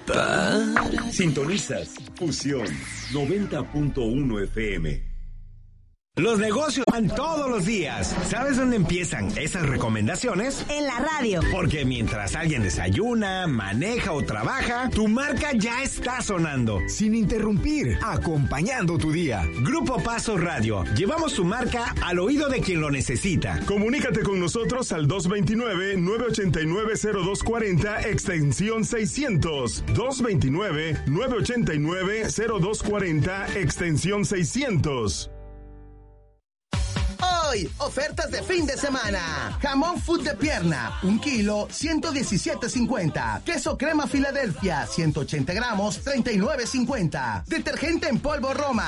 Sintonizas Fusión 90.1 FM. Los negocios van todos los días. ¿Sabes dónde empiezan esas recomendaciones? En la radio. Porque mientras alguien desayuna, maneja o trabaja, tu marca ya está sonando. Sin interrumpir, acompañando tu día. Grupo Paso Radio. Llevamos tu marca al oído de quien lo necesita. Comunícate con nosotros al 229-989-0240, extensión 600. 229-989-0240, extensión 600. Hoy, ofertas de fin de semana. Jamón food de pierna, 1 kilo, 117.50. Queso crema Filadelfia, 180 gramos, 39.50. Detergente en polvo Roma,